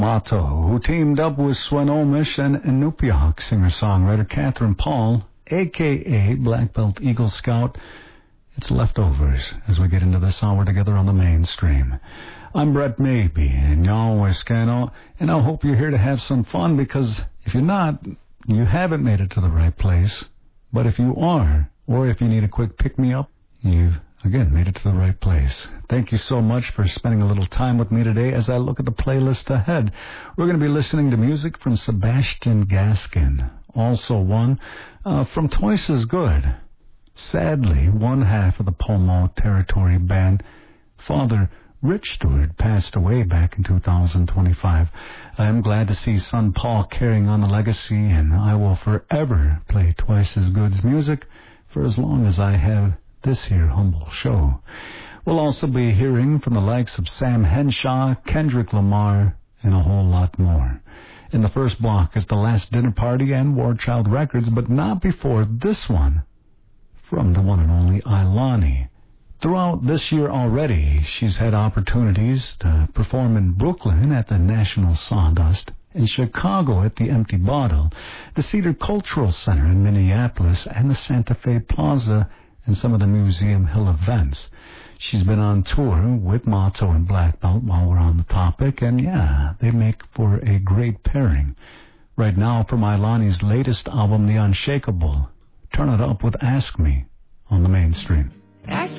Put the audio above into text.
Mato, who teamed up with Swinomish and Inupiaq singer-songwriter Catherine Paul, a.k.a. Black Belt Eagle Scout. It's Leftovers as we get into this hour together on the mainstream. I'm Brett Maybe, and y'all Scano, and I hope you're here to have some fun, because if you're not, you haven't made it to the right place. But if you are, or if you need a quick pick-me-up, you've again made it to the right place. Thank you so much for spending a little time with me today as I look at the playlist ahead. We're going to be listening to music from Sebastian Gaskin, also one from Twice as Good. Sadly, one half of the Pomo Territory band, Father Rich Stewart, passed away back in 2025. I am glad to see son Paul carrying on the legacy, and I will forever play Twice as Good's music for as long as I have this here humble show. We'll also be hearing from the likes of Sam Henshaw, Kendrick Lamar, and a whole lot more. In the first block is The Last Dinner Party and War Child Records, but not before this one from the one and only Ilani. Throughout this year already, she's had opportunities to perform in Brooklyn at the National Sawdust, in Chicago at the Empty Bottle, the Cedar Cultural Center in Minneapolis, and the Santa Fe Plaza, and some of the Museum Hill events. She's been on tour with Mato and Black Belt while we're on the topic, and yeah, they make for a great pairing. Right now, from Ilani's latest album, The Unshakable, turn it up with Ask Me on the mainstream. Ask